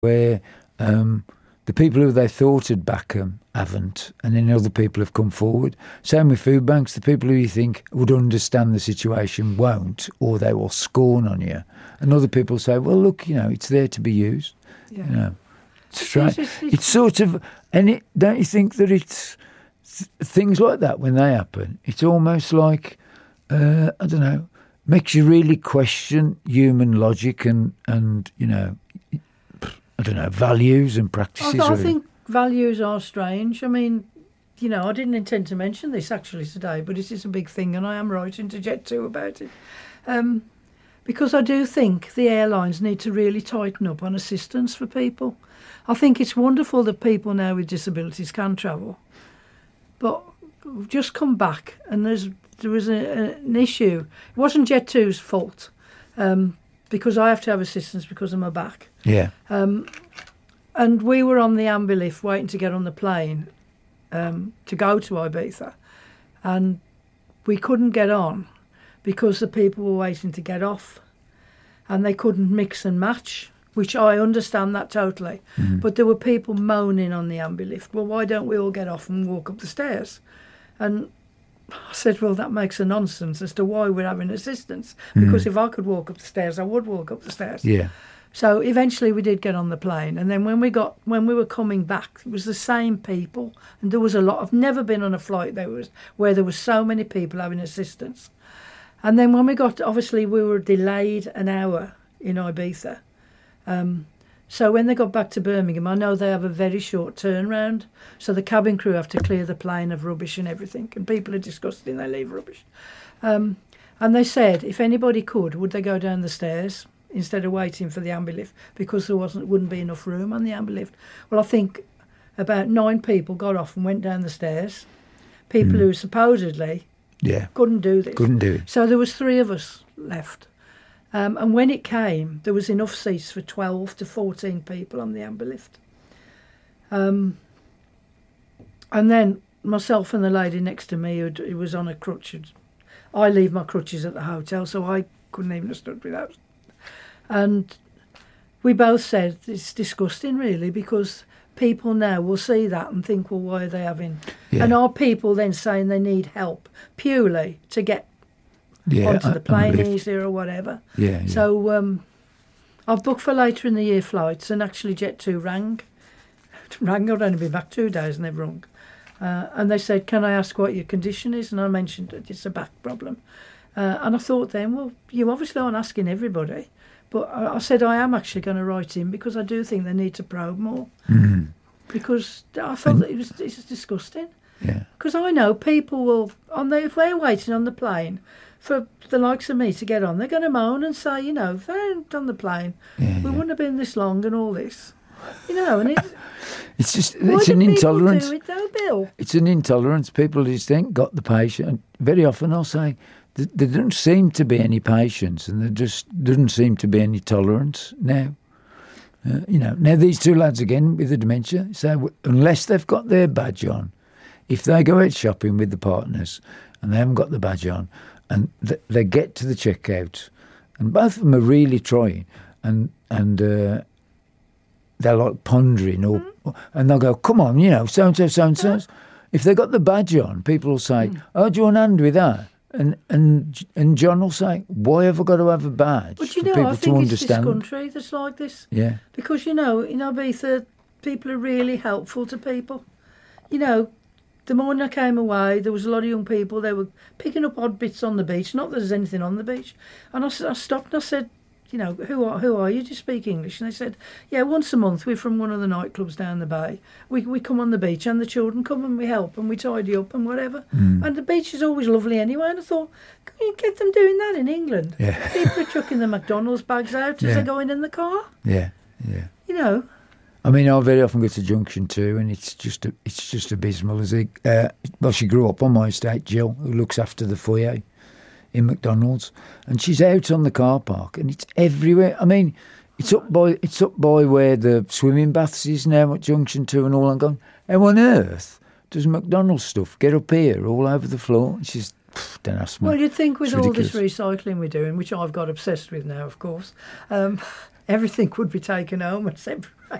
where the people who they thought had backed them haven't, and then other people have come forward. Same with food banks. The people who you think would understand the situation won't, or they will scorn on you. And other people say, well, look, it's there to be used. Yeah. It's strange. It's sort of, and don't you think that it's things like that when they happen? It's almost like, I don't know, makes you really question human logic and I don't know, values and practices. I think values are strange. I mean, I didn't intend to mention this actually today, but it is a big thing, and I am writing to Jet2 about it. Because I do think the airlines need to really tighten up on assistance for people. I think it's wonderful that people now with disabilities can travel, but we've just come back and there was an issue. It wasn't Jet2's fault, because I have to have assistance because of my back. Yeah. And we were on the Ambilift waiting to get on the plane to go to Ibiza, and we couldn't get on because the people were waiting to get off, and they couldn't mix and match, which I understand that totally. Mm-hmm. But there were people moaning on the Ambilift, well, why don't we all get off and walk up the stairs? And I said, well, that makes a nonsense as to why we're having assistance, because if I could walk up the stairs, I would walk up the stairs. Yeah. So eventually we did get on the plane, and then when we were coming back, it was the same people, and there was a lot. I've never been on a flight where there was so many people having assistance. And then when we got, obviously we were delayed an hour in Ibiza. So when they got back to Birmingham, I know they have a very short turnaround, so the cabin crew have to clear the plane of rubbish and everything, and people are disgusting, they leave rubbish. And they said if anybody could, would they go down the stairs instead of waiting for the Ambilift, because there wouldn't be enough room on the Ambilift. Well, I think about 9 people got off and went down the stairs. People who supposedly couldn't do this. Couldn't do it. So there was 3 of us left. And when it came, there was enough seats for 12 to 14 people on the Ambilift. And then myself and the lady next to me who was on a crutch. I leave my crutches at the hotel, so I couldn't even have stood without. And we both said it's disgusting, really, because people now will see that and think, well, why are they having... Yeah. And are people then saying they need help purely to get onto the plane easier or whatever? Yeah. So I've booked for later in the year flights, and actually Jet2 rang. I'd only been back 2 days and they've rung. And they said, can I ask what your condition is? And I mentioned that it's a back problem. And I thought then, well, you obviously aren't asking everybody. But I said I am actually going to write in, because I do think they need to probe more. Mm. Because I thought that it's disgusting. Yeah. Because I know people will, if they're waiting on the plane for the likes of me to get on, they're going to moan and say, if they weren't on the plane, we wouldn't have been this long and all this. And it's just, it's an intolerance. Why do people do it though, Bill? It's an intolerance. People just ain't got the patience. Very often I'll say, there doesn't seem to be any patience, and there just doesn't seem to be any tolerance now. Now these 2 lads again with the dementia, so unless they've got their badge on, if they go out shopping with the partners and they haven't got the badge on, and they get to the checkout, and both of them are really trying, and they're like pondering, and they'll go, come on, so-and-so. If they've got the badge on, people will say, oh, do you want a hand with that? And John will say, why have I got to have a badge but for people to understand? I think it's this country that's like this. Yeah. Because, in Ibiza, people are really helpful to people. The morning I came away, there was a lot of young people. They were picking up odd bits on the beach. Not that there's anything on the beach. And I stopped and I said, who are you? Do you speak English? And they said, yeah, once a month we're from one of the nightclubs down the bay. We come on the beach and the children come and we help and we tidy up and whatever. Mm. And the beach is always lovely anyway. And I thought, can you get them doing that in England? Yeah. People are chucking the McDonald's bags out as they're going in the car. Yeah. I mean, I very often go to Junction 2, and it's just abysmal. She grew up on my estate, Jill, who looks after the foyer in McDonald's, and she's out on the car park, and it's everywhere. I mean, it's up by where the swimming baths is now at Junction 2 and all. I'm going, how on earth does McDonald's stuff get up here all over the floor? And she's, don't ask me. Well, you'd think with all this recycling we're doing, which I've got obsessed with now, of course, everything would be taken home and separated.